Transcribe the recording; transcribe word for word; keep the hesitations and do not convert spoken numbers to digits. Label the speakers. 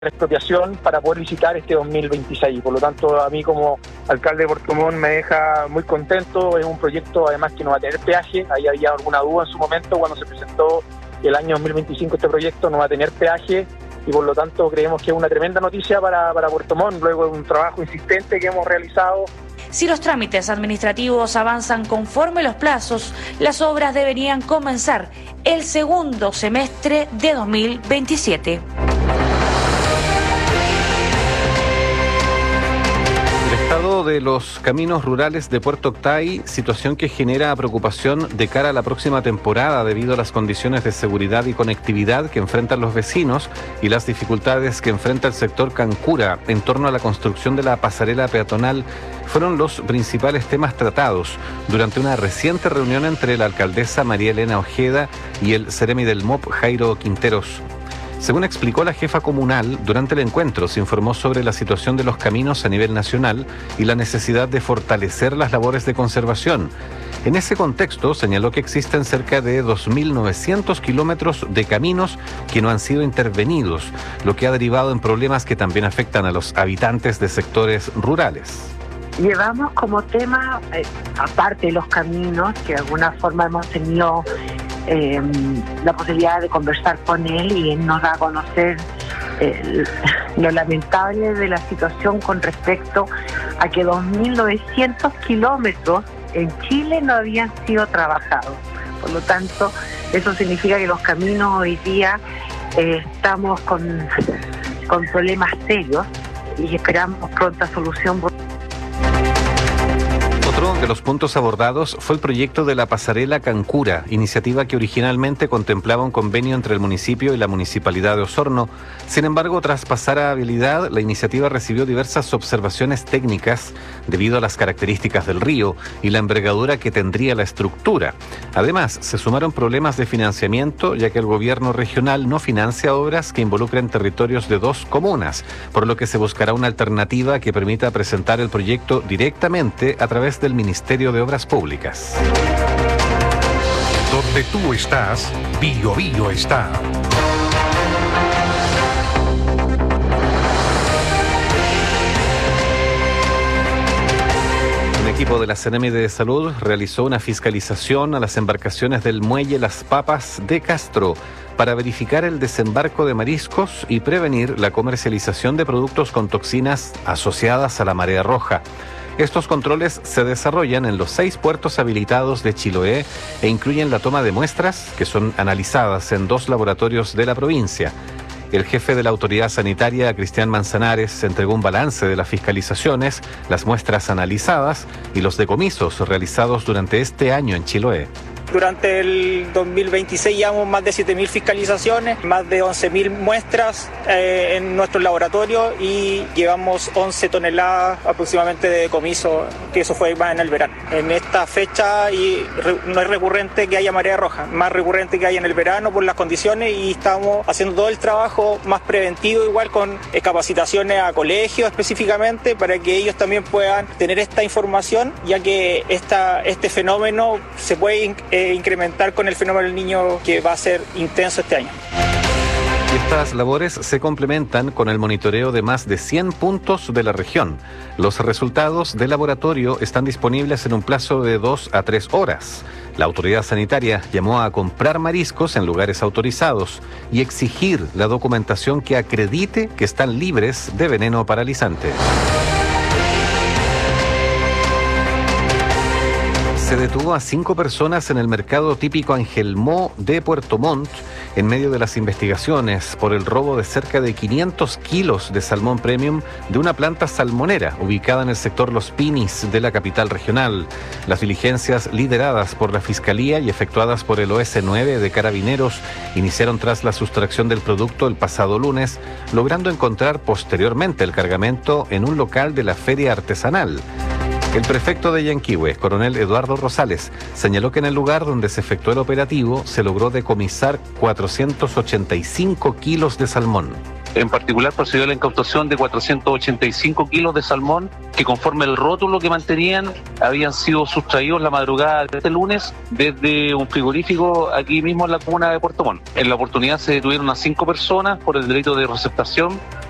Speaker 1: expropiación para poder licitar este dos mil veintiséis. Por lo tanto, a mí como alcalde de Puerto Montt me deja muy contento. Es un proyecto además que no va a tener peaje. Ahí había alguna duda en su momento cuando se presentó el año dos mil veinticinco este proyecto, no va a tener peaje y por lo tanto creemos que es una tremenda noticia para, para Puerto Montt, luego de un trabajo insistente que hemos realizado.
Speaker 2: Si los trámites administrativos avanzan conforme los plazos, las obras deberían comenzar el segundo semestre de dos mil veintisiete.
Speaker 3: Estado de los caminos rurales de Puerto Octay, situación que genera preocupación de cara a la próxima temporada debido a las condiciones de seguridad y conectividad que enfrentan los vecinos y las dificultades que enfrenta el sector Cancura en torno a la construcción de la pasarela peatonal fueron los principales temas tratados durante una reciente reunión entre la alcaldesa María Elena Ojeda y el seremi del M O P Jairo Quinteros. Según explicó la jefa comunal, durante el encuentro se informó sobre la situación de los caminos a nivel nacional y la necesidad de fortalecer las labores de conservación. En ese contexto, señaló que existen cerca de dos mil novecientos kilómetros de caminos que no han sido intervenidos, lo que ha derivado en problemas que también afectan a los habitantes de sectores rurales.
Speaker 4: Llevamos como tema, eh, aparte de los caminos, que de alguna forma hemos tenido eh, la posibilidad de conversar con él y él nos da a conocer eh, lo lamentable de la situación con respecto a que dos mil novecientos kilómetros en Chile no habían sido trabajados. Por lo tanto, eso significa que los caminos hoy día eh, estamos con, con problemas serios y esperamos pronta solución.
Speaker 3: Otro de los puntos abordados fue el proyecto de la pasarela Cancura, iniciativa que originalmente contemplaba un convenio entre el municipio y la municipalidad de Osorno. Sin embargo, tras pasar a habilidad, la iniciativa recibió diversas observaciones técnicas debido a las características del río y la envergadura que tendría la estructura. Además, se sumaron problemas de financiamiento, ya que el gobierno regional no financia obras que involucren territorios de dos comunas, por lo que se buscará una alternativa que permita presentar el proyecto directamente a través del Ministerio de Obras Públicas.
Speaker 5: Donde tú estás, Bio Bio está.
Speaker 3: Un equipo de la seremi de Salud realizó una fiscalización a las embarcaciones del muelle Las Papas de Castro para verificar el desembarco de mariscos y prevenir la comercialización de productos con toxinas asociadas a la marea roja. Estos controles se desarrollan en los seis puertos habilitados de Chiloé e incluyen la toma de muestras que son analizadas en dos laboratorios de la provincia. El jefe de la autoridad sanitaria, Cristian Manzanares, entregó un balance de las fiscalizaciones, las muestras analizadas y los decomisos realizados durante este año en Chiloé.
Speaker 6: Durante el dos mil veintiséis llevamos más de siete mil fiscalizaciones, más de once mil muestras eh, en nuestros laboratorios y llevamos once toneladas aproximadamente de decomiso, que eso fue más en el verano. En esta fecha y re, no es recurrente que haya marea roja, más recurrente que haya en el verano por las condiciones y estamos haciendo todo el trabajo más preventivo igual con eh, capacitaciones a colegios específicamente para que ellos también puedan tener esta información, ya que esta, este fenómeno se puede eh, incrementar con el fenómeno del niño que va a ser intenso este año.
Speaker 3: Y estas labores se complementan con el monitoreo de más de cien puntos de la región. Los resultados del laboratorio están disponibles en un plazo de dos a tres horas. La autoridad sanitaria llamó a comprar mariscos en lugares autorizados y exigir la documentación que acredite que están libres de veneno paralizante. Se detuvo a cinco personas en el mercado típico Angelmó de Puerto Montt en medio de las investigaciones por el robo de cerca de quinientos kilos de salmón premium de una planta salmonera ubicada en el sector Los Pinis de la capital regional. Las diligencias lideradas por la Fiscalía y efectuadas por el O S nueve de Carabineros iniciaron tras la sustracción del producto el pasado lunes, logrando encontrar posteriormente el cargamento en un local de la feria artesanal. El prefecto de Yanquihue, coronel Eduardo Rosales, señaló que en el lugar donde se efectuó el operativo se logró decomisar cuatrocientos ochenta y cinco kilos de salmón.
Speaker 7: En particular procedió a la incautación de cuatrocientos ochenta y cinco kilos de salmón que conforme el rótulo que mantenían habían sido sustraídos la madrugada de este lunes desde un frigorífico aquí mismo en la comuna de Puerto Montt. En la oportunidad se detuvieron a cinco personas por el delito de receptación